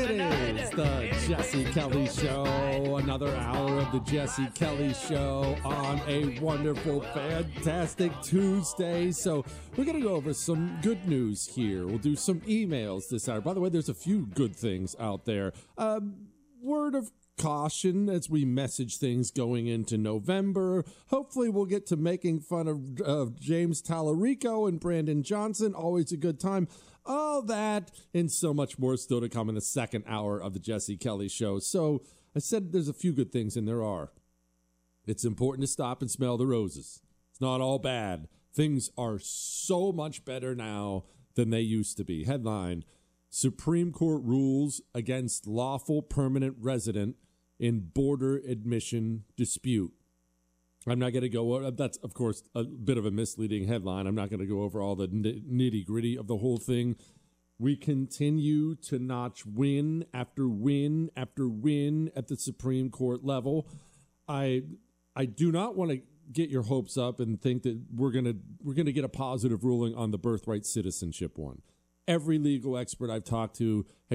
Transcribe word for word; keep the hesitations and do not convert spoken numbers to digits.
is the Jesse Kelly Show. Another hour of the Jesse Kelly Show on a wonderful, fantastic Tuesday. So we're going to go over some good news here. We'll do some emails this hour. By the way, there's a few good things out there. Um, word of caution as we message things going into November. Hopefully we'll get to making fun of uh, James Tallarico and Brandon Johnson. Always a good time. All that and so much more still to come in the second hour of the Jesse Kelly Show. So I said there's a few good things, and there are. It's important to stop and smell the roses. It's not all bad. Things are so much better now than they used to be. Headline: Supreme Court rules against lawful permanent resident in border admission dispute. I'm not going to go, that's of course a bit of a misleading headline. I'm not going to go over all the nitty gritty of the whole thing. We continue to notch win after win after win at the Supreme Court level. I I do not want to get your hopes up and think that we're going to we're going to get a positive ruling on the birthright citizenship one. Every legal expert I've talked to has